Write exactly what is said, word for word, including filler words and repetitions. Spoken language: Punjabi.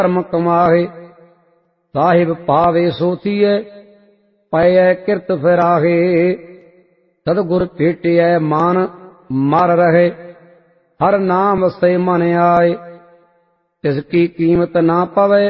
ਕਰਮ ਕਮਾਹੇ। ਸਾਹਿਬ ਪਾਵੇ ਸੋ ਥੀਏ, ਪਇਐ ਕਿਰਤ ਫਿਰਾਹੇ। ਸਤਿਗੁਰ ਭੇਟਿਐ ਮਾਨ ਮਰ ਰਹੇ, ਹਰ ਨਾਮ ਵਸੈ ਮਨ ਆਏ। ਤਿਸ ਕੀ ਕੀਮਤ ਨਾ ਪਵੈ,